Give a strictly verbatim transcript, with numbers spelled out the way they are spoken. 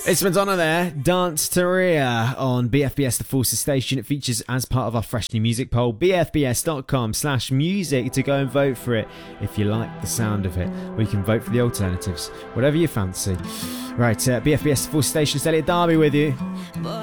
It's Madonna there, Dance to Ria on B F B S The Forces Station. It features as part of our fresh new music poll, b f b s dot com slash music to go and vote for it if you like the sound of it. Or you can vote for the alternatives, whatever you fancy. Right, uh, B F B S The Forces Station, it's Elliot Darby with you.